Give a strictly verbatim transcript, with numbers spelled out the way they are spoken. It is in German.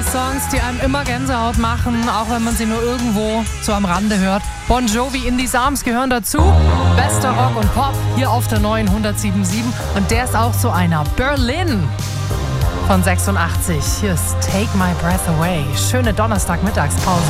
Songs, die einem immer Gänsehaut machen, auch wenn man sie nur irgendwo so am Rande hört. Bon Jovi, In These Arms gehören dazu. Bester Rock und Pop hier auf der neuen hundertsieben Komma sieben. Und der ist auch so einer. Berlin von sechsundachtzig. Hier ist Take My Breath Away. Schöne Donnerstagmittagspause.